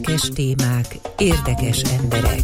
Érdekes témák, érdekes emberek.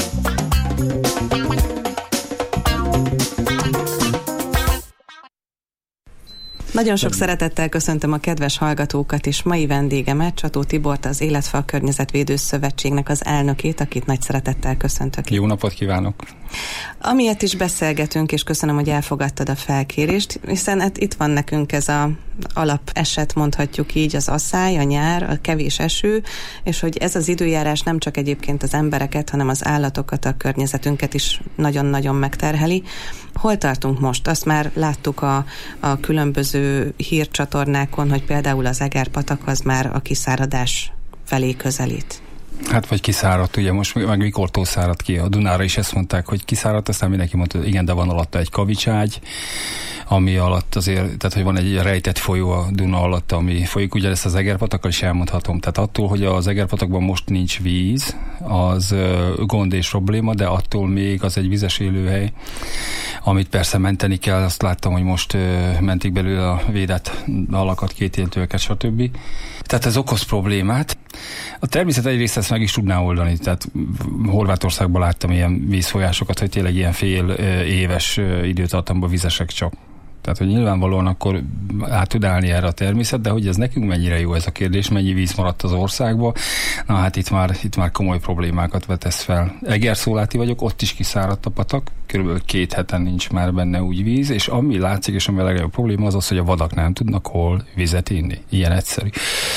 Nagyon sok szeretettel köszöntöm a kedves hallgatókat, és mai vendégemet, Csató Tibort, az Életfal Környezetvédő Szövetségnek az elnökét, akit nagy szeretettel köszöntök. Jó napot kívánok! Amiért is beszélgetünk, és köszönöm, hogy elfogadtad a felkérést, hiszen hát itt van nekünk ez az alapeset, mondhatjuk így, az asszály, a nyár, a kevés eső, és hogy ez az időjárás nem csak egyébként az embereket, hanem az állatokat, a környezetünket is nagyon-nagyon megterheli. Hol tartunk most? Azt már láttuk a különböző hírcsatornákon, hogy például az Eger-patak az már a kiszáradás felé közelít. Hát vagy kiszáradt, ugye most meg mikortól száradt ki. A Dunára is ezt mondták, hogy kiszáradt, aztán mindenki mondta, hogy igen, de van alatta egy kavicságy, ami alatt azért, tehát hogy van egy rejtett folyó a Duna alatt, ami folyik, ugye ezt az Eger-patakkal is elmondhatom. Tehát attól, hogy az Eger-patakban most nincs víz, az gond és probléma, de attól még az egy vizes élőhely, amit persze menteni kell. Azt láttam, hogy most mentik belőle a védett halakat, kétéltőeket, stb. Tehát ez okoz problémát. A természet egyrészt ezt meg is tudná oldani, tehát Horvátországban láttam ilyen vízfolyásokat, hogy tényleg ilyen fél éves időtartamban vizesek csak. Tehát, hogy nyilvánvalóan akkor át tud állni erre a természet, de hogy ez nekünk mennyire jó ez a kérdés, mennyi víz maradt az országban, na hát itt már komoly problémákat vetesz fel. Egerszóláti vagyok, ott is kiszáradt a patak, körülbelül 2 heten nincs már benne úgy víz, és ami látszik, és ami a legnagyobb probléma az, hogy a vadak nem tudnak hol vizet inni. Ilyen egyszerű.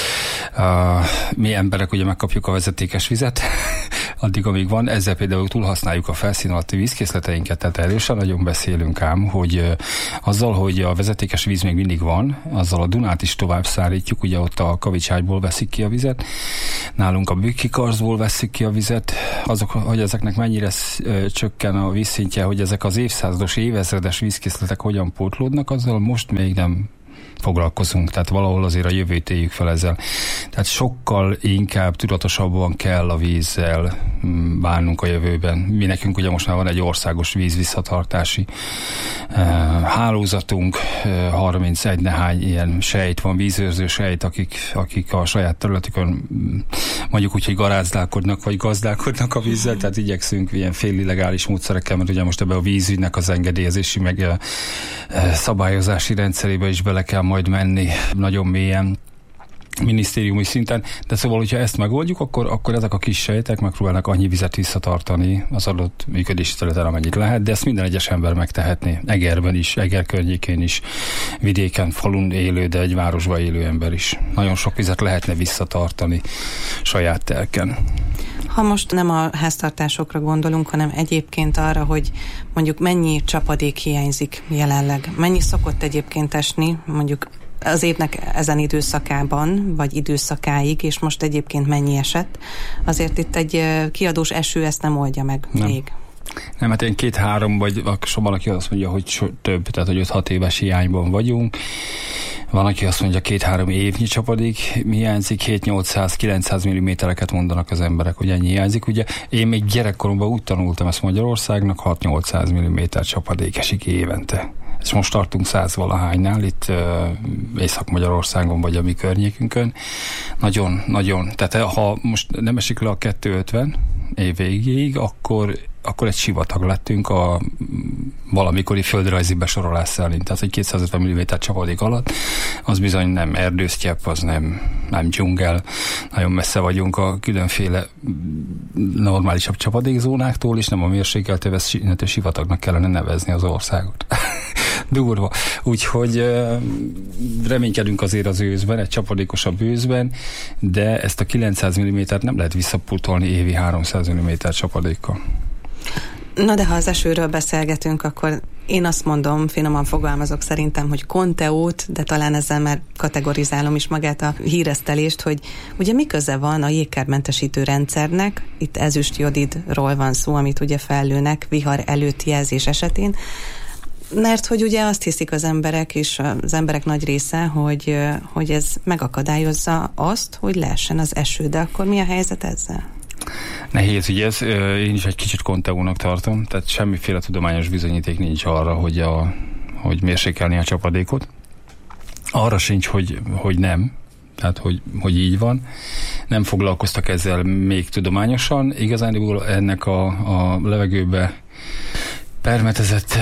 Mi emberek ugye megkapjuk a vezetékes vizet, addig, amíg van, ezzel például túlhasználjuk a felszín alatti vízkészleteinket, tehát erősen nagyon beszélünk ám, hogy azzal, hogy a vezetékes víz még mindig van, azzal a Dunát is tovább szállítjuk, ugye ott a Kavicságyból veszik ki a vizet, nálunk a Bükki-Karzból veszik ki a vizet, azok, hogy ezeknek mennyire csökken a vízszintje, hogy ezek az évszázados, évezredes vízkészletek hogyan pótlódnak, azzal most még nem foglalkozunk, tehát valahol azért a jövőt éljük fel ezzel. Tehát sokkal inkább tudatosabban kell a vízzel bánnunk a jövőben. Mi nekünk ugye most már van egy országos vízvisszatartási hálózatunk, 31 nehány ilyen sejt van, vízőrző sejt, akik a saját területükön mondjuk úgy, hogy garázdálkodnak, vagy gazdálkodnak a vízzel, tehát igyekszünk ilyen félillegális módszerekkel, mert ugye most ebbe a vízügynek az engedélyezési, meg szabályozási rendszerébe is bele kell majd menni nagyon mélyen minisztériumi szinten, de szóval, hogyha ezt megoldjuk, akkor ezek a kis sejtek megpróbálnak annyi vizet visszatartani az adott működési területen, amennyit lehet, de ezt minden egyes ember megtehetné. Egerben is, Eger környékén is, vidéken, falun élő, de egy városban élő ember is. Nagyon sok vizet lehetne visszatartani saját telken. Ha most nem a háztartásokra gondolunk, hanem egyébként arra, hogy mondjuk mennyi csapadék hiányzik jelenleg, mennyi szokott egyébként esni, mondjuk az évnek ezen időszakában, vagy időszakáig, és most egyébként mennyi esett. Azért itt egy kiadós eső ezt nem oldja meg még. Nem, hát én 2-3, vagy valaki azt mondja, hogy több, tehát hogy 5-6 éves hiányban vagyunk. Van, aki azt mondja, 2-3 évnyi csapadék hiányzik, 7-800-900 mm-eket mondanak az emberek, hogy ennyi hiányzik. Ugye én még gyerekkoromban úgy tanultam ezt Magyarországnak, 6-800 mm csapadék esik évente. És most tartunk 100-valahánynál, itt Észak-Magyarországon vagy a mi környékünkön. Nagyon, tehát ha most nem esik le a 250 év végéig, akkor egy sivatag lettünk a valamikori földrajzi besorolás szerint. Tehát egy 250 mm csapadék alatt, az bizony nem erdősztyepp, az nem dzsungel. Nagyon messze vagyunk a különféle normálisabb csapadékzónáktól, és nem a mérsékelt sivatagnak kellene nevezni az országot. Durva. Úgyhogy reménykedünk azért az őszben, egy csapadékosabb őszben, de ezt a 900 mm-t nem lehet visszapótolni évi 300 mm csapadékkal. Na de ha az esőről beszélgetünk, akkor én azt mondom, finoman fogalmazok szerintem, hogy Conteót, de talán ezzel már kategorizálom is magát a híresztelést, hogy ugye mi köze van a jégkármentesítő rendszernek, itt ezüstjodidról van szó, amit ugye fellőnek vihar előtti jelzés esetén, mert hogy ugye azt hiszik az emberek, és az emberek nagy része, hogy ez megakadályozza azt, hogy leessen az eső, de akkor mi a helyzet ezzel? Nehéz, ugye ez, én is egy kicsit Conteónak tartom, tehát semmiféle tudományos bizonyíték nincs arra, hogy mérsékelni a csapadékot. Arra sincs, hogy nem, tehát hogy így van, nem foglalkoztak ezzel még tudományosan. Igazán ennek a levegőbe permetezett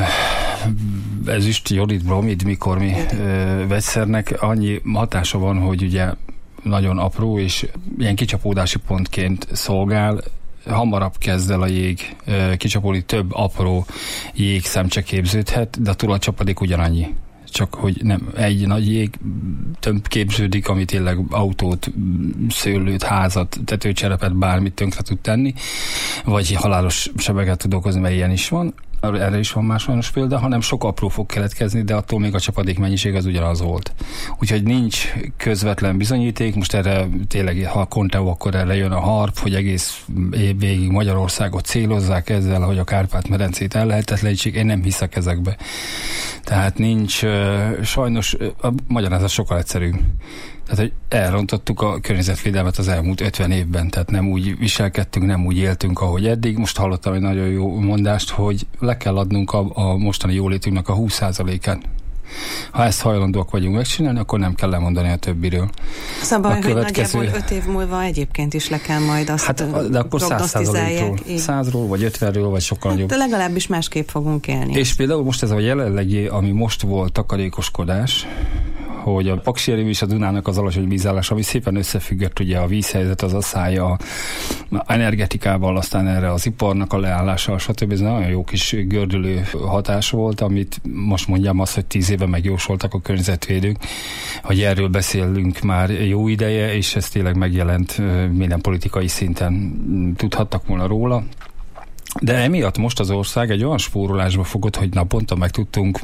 ezüst, jodid, bromid, mikor vegyszernek annyi hatása van, hogy ugye nagyon apró, és ilyen kicsapódási pontként szolgál, hamarabb kezd el a jég kicsapódni, több apró jégszemcse képződhet, de a tulajcsapadék ugyanannyi. Csak hogy nem egy nagy jég több képződik, ami tényleg autót, szőlőt, házat, tetőcserepet, bármit tönkre tud tenni, vagy halálos sebeket tud okozni, mert ilyen is van. Erre is van más sajnos példa, hanem sok apró fog keletkezni, de attól még a csapadék mennyiség az ugyanaz volt. Úgyhogy nincs közvetlen bizonyíték, most erre tényleg, ha a Conteo, akkor erre jön a harp, hogy egész év végig Magyarországot célozzák ezzel, hogy a Kárpát-medencét ellehetetlenítsék. Én nem hiszek ezekbe. Tehát nincs, sajnos a magyarázat sokkal egyszerűbb. Tehát, hogy elrontottuk a környezetvédelmet az elmúlt 50 évben, tehát nem úgy viselkedtünk, nem úgy éltünk, ahogy eddig. Most hallottam egy nagyon jó mondást, hogy le kell adnunk a mostani jólétünknek a 20%-át. Ha ezt hajlandóak vagyunk megcsinálni, akkor nem kell lemondani a többiről. Szóval, hogy nagyjából 5 év múlva egyébként is le kell majd azt de akkor 100%-ról, 100-ról, vagy 50-ről, vagy sokkal nagyobb. De legalábbis másképp fogunk élni. És például most ez a jelenlegi, ami most volt takarékoskodás, hogy a Paksi erőmű és a Dunának az alacsony vízállás, ami szépen összefüggött ugye a vízhelyzet, az asszály, energetikával, aztán erre az iparnak a leállással, stb. Ez nagyon jó kis gördülő hatás volt, amit most mondjam azt, hogy 10 éve megjósoltak a környezetvédők, hogy erről beszélünk már jó ideje, és ez tényleg megjelent minden politikai szinten, tudhattak volna róla. De emiatt most az ország egy olyan spórolásba fogott, hogy naponta meg tudtunk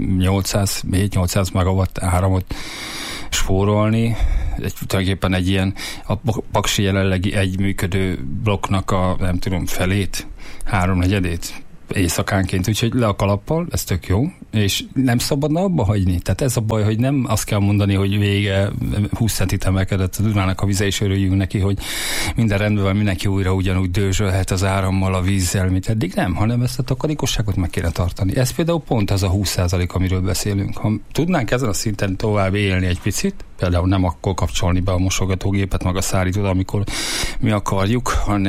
800 megawatt áramot spórolni. Tulajdonképpen egy ilyen, a Paksi jelenlegi egy működő blokknak a, nem tudom, felét, 3/4 éjszakánként, úgyhogy le a kalappal, ez tök jó, és nem szabadna abba hagyni. Tehát ez a baj, hogy nem azt kell mondani, hogy vége 20 centit emelkedett a Dunának a vize, és örüljünk neki, hogy minden rendben van, mindenki újra ugyanúgy dőzsölhet az árammal, a vízzel, mint eddig. Nem, hanem ezt a takarékosságot meg kéne tartani. Ez például pont az a 20%, amiről beszélünk. Ha tudnánk ezen a szinten tovább élni egy picit, például nem akkor kapcsolni be a mosogatógépet, meg a szárítót, amikor mi akarjuk,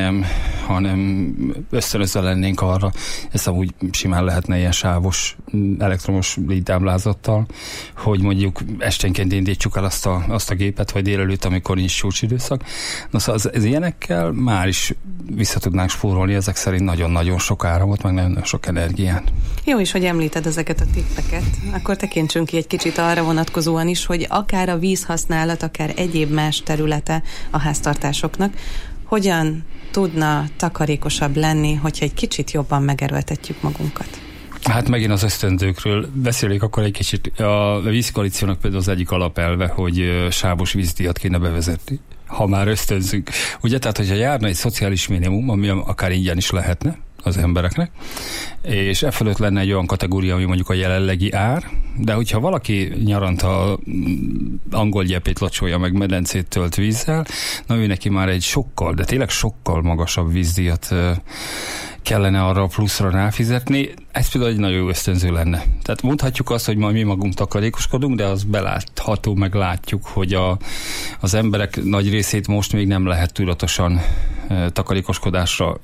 hanem ösztönözve lennénk arra, ezt amúgy simán lehetne ilyen sávos elektromos díjtáblázattal, hogy mondjuk esténként indítsuk el azt a gépet, vagy délelőtt, amikor nincs csúcsidőszak. Na szóval ez ilyenekkel már is vissza tudnánk spórolni, ezek szerint nagyon-nagyon sok áramot, meg nagyon sok energiát. Jó is, hogy említed ezeket a tippeket. Akkor tekintsünk ki egy kicsit arra vonatkozóan is, hogy akár a vízhasználat, akár egyéb más területe a háztartásoknak, hogyan tudna takarékosabb lenni, hogyha egy kicsit jobban megerőltetjük magunkat? Hát megint az ösztöndőkről beszéljük akkor egy kicsit. A vízkoalíciónak például az egyik alapelve, hogy sávos vízdíjat kéne bevezetni, ha már ösztönzünk. Ugye, tehát hogyha járna egy szociális minimum, ami akár ingyen is lehetne az embereknek, és e fölött lenne egy olyan kategória, ami mondjuk a jelenlegi ár, de hogyha valaki nyaranta angol gyepét locsolja meg, medencét tölt vízzel, na ő neki már egy sokkal, de tényleg sokkal magasabb vízdíjat kellene arra a pluszra ráfizetni. Ez például egy nagyon jó ösztönző lenne. Tehát mondhatjuk azt, hogy majd mi magunk takarékoskodunk, de az belátható, meg látjuk, hogy az emberek nagy részét most még nem lehet tudatosan takarékoskodásra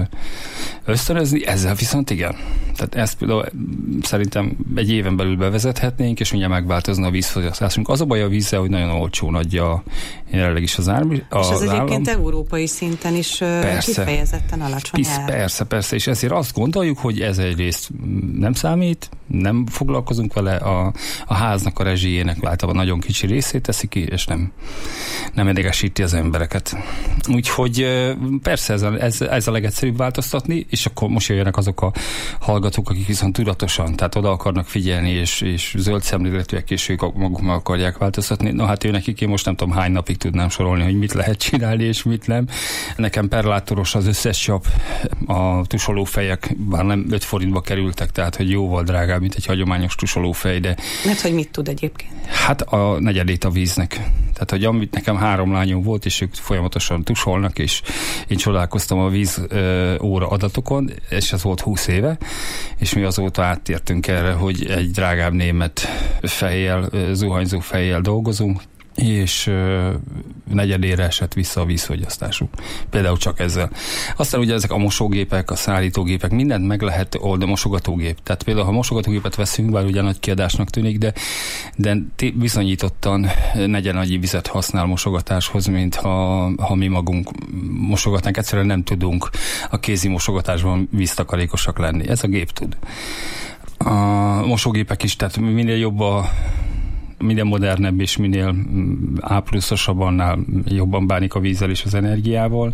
ösztönözni, ezzel viszont igen. Tehát ezt például szerintem egy éven belül bevezethetnénk, és mindjárt megváltozna a vízfogyasztásunk. Az a baj a vízzel, hogy nagyon olcsón adja jelenleg is az állam. És ez egyébként európai szinten is kifejezetten alacsony ár. Persze, és ezért azt gondoljuk, hogy ez egyrészt nem számít, nem foglalkozunk vele, a háznak a rezsijének általában nagyon kicsi részét teszi ki, és nem idegesíti az embereket. Úgyhogy persze ez a legegyszerűbb változtatni, és akkor most jöjjenek azok a hallgatók, akik viszont tudatosan, tehát oda akarnak figyelni, és zöld szemléletűek, és ők maguk meg akarják változtatni. Na hát nekik én most nem tudom hány napig tudnám sorolni, hogy mit lehet csinálni, és mit nem. Nekem perlátoros az összes csap, a tusolófejek bár nem 5 forintba kerültek, tehát hogy jóval drágább, mint egy hagyományos tusolófej, de... Mert hogy mit tud egyébként? Hát a negyedét a víznek. Tehát, hogy amit nekem 3 lányom volt, és ők folyamatosan tusolnak, és én csodálkoztam a víz óra adatokon, és ez volt 20 éve, és mi azóta áttértünk erre, hogy egy drágább német fejjel, zuhanyzó fejjel dolgozunk, és negyedére esett vissza a vízfogyasztásuk. Például csak ezzel. Aztán ugye ezek a mosógépek, a szállítógépek, mindent meg lehet oldani, mosogatógép. Tehát például, ha mosogatógépet veszünk, bár ugye nagy kiadásnak tűnik, de bizonyítottan negyen vizet használ mosogatáshoz, mint ha mi magunk mosogatnánk. Egyszerűen nem tudunk a kézi mosogatásban víztakarékosak lenni. Ez a gép tud. A mosógépek is, tehát minél modernebb és minél A+-osabb, annál jobban bánik a vízzel és az energiával.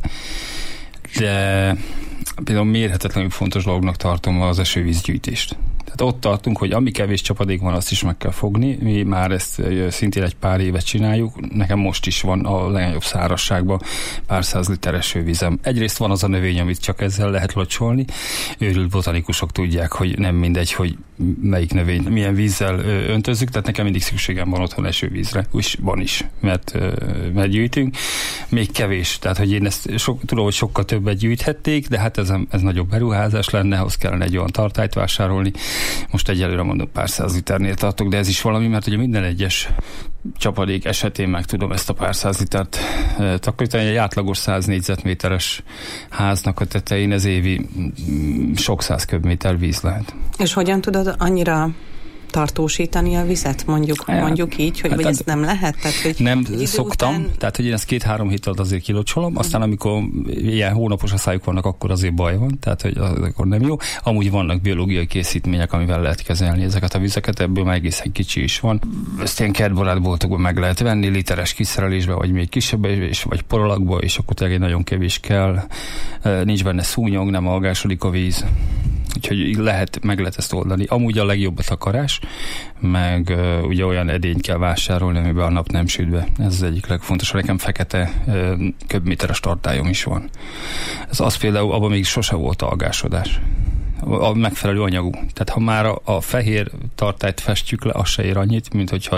De például mérhetetlenül fontos dolognak tartom az esővízgyűjtést. Tehát ott tartunk, hogy ami kevés csapadék van, azt is meg kell fogni. Mi már ezt szintén egy pár évet csináljuk. Nekem most is van a legnagyobb szárazságban pár 100 liter esővízem. Egyrészt van az a növény, amit csak ezzel lehet locsolni. Őrült botanikusok tudják, hogy nem mindegy, hogy melyik növény milyen vízzel öntözzük, tehát nekem mindig szükségem van otthon esővízre. Úgy van is, mert gyűjtünk. Még kevés, tehát hogy én ezt tudom, hogy sokkal többet gyűjthették, de hát ez nagyobb beruházás lenne, ahhoz kellene egy olyan tartályt vásárolni. Most egyelőre mondom pár 100 liternél tartok, de ez is valami, mert ugye minden egyes csapadék esetén meg tudom ezt a pár 100 litert takarítani. Egy átlagos 100 négyzetméteres háznak a tetején ez évi sok 100 köbméter víz lehet. És hogyan tudod annyira tartósítani a vizet, mondjuk így, hogy vagy ezt nem lehet? Tehát, hogy nem szoktam, tehát hogy én ezt 2-3 hét alatt azért kilocsolom, aztán amikor ilyen hónapos asszályok vannak, akkor azért baj van, tehát hogy akkor nem jó. Amúgy vannak biológiai készítmények, amivel lehet kezelni ezeket a vizeket, ebből már egészen kicsi is van. Ezt ilyen kertbarát boltokban meg lehet venni, literes kiszerelésbe, vagy még kisebb, vagy porolakba, és akkor tényleg nagyon kevés kell. Nincs benne szúnyog, nem algásodik a víz. Úgyhogy meg lehet ezt oldani. Amúgy a legjobb a takarás, meg ugye olyan edényt kell vásárolni, amiben a nap nem süt be. Ez az egyik legfontosabb. Nekem fekete köbméteres tartályom is van. Az például, abban még sose volt algásodás. A megfelelő anyagú. Tehát ha már a fehér tartályt festjük le, az se ér annyit, mint hogyha